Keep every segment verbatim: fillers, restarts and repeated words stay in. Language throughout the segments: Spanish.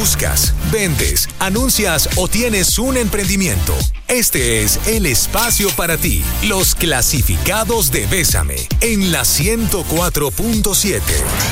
Buscas, vendes, anuncias o tienes un emprendimiento. Este es el espacio para ti. Los clasificados de Bésame en la ciento cuatro punto siete.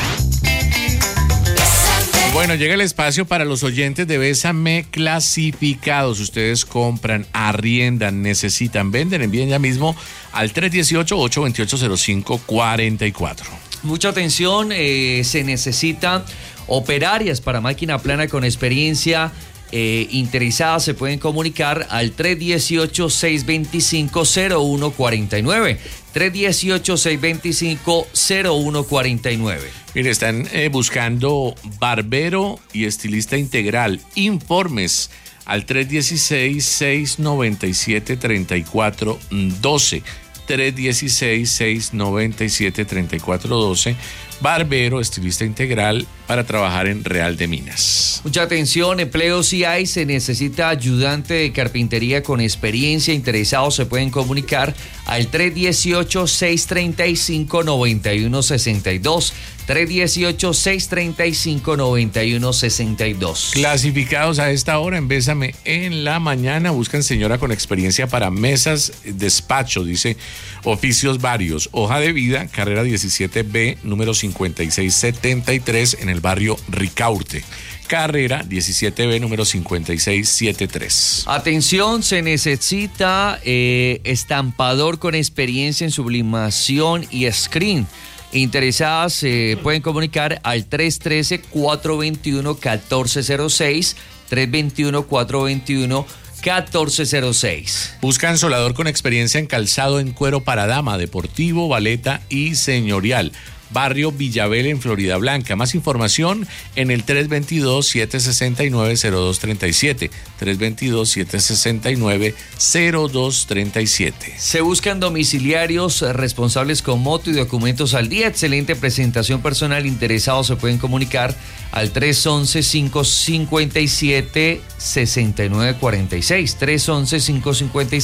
Bueno, llega el espacio para los oyentes de Bésame clasificados. Ustedes compran, arriendan, necesitan, venden, envíen ya mismo al tres uno ocho, ocho dos ocho, cero cinco cuatro cuatro. Mucha atención, eh, se necesita operarias para máquina plana con experiencia. Eh, interesadas se pueden comunicar al tres uno ocho, seis dos cinco, cero uno cuatro nueve. tres uno ocho, seis dos cinco, cero uno cuatro nueve. Mire, están eh, buscando barbero y estilista integral. Informes al tres uno seis, seis nueve siete, tres cuatro uno dos. tres uno seis, seis nueve siete, tres cuatro uno dos. Barbero, estilista integral para trabajar en Real de Minas. Mucha atención, empleos sí hay, se necesita ayudante de carpintería con experiencia. Interesados se pueden comunicar al tres uno ocho, seis tres cinco, nueve uno seis dos. tres uno ocho, seis tres cinco, nueve uno seis dos. Clasificados a esta hora en Bésame en la mañana. Buscan señora con experiencia para mesas, despacho, dice oficios varios. Hoja de vida, carrera diecisiete B, número cincuenta y seis setenta y tres en el barrio Ricaurte. Carrera diecisiete B, número cincuenta y seis setenta y tres. Atención, se necesita eh, estampador con experiencia en sublimación y screen. Interesadas se eh, pueden comunicar al tres uno tres, cuatro dos uno, uno cuatro cero seis, tres dos uno, cuatro dos uno, uno cuatro cero seis. Buscan soldador con experiencia en calzado en cuero para dama, deportivo, baleta y señorial. Barrio Villavela en Florida Blanca. Más información en el tres dos dos, siete seis nueve, cero dos tres siete. tres dos dos, siete seis nueve, cero dos tres siete. Se buscan domiciliarios responsables con moto y documentos al día. Excelente presentación personal. Interesados se pueden comunicar al tres once, cinco cincuenta y siete, sesenta y nueve cuarenta y seis. tres once, cinco cincuenta y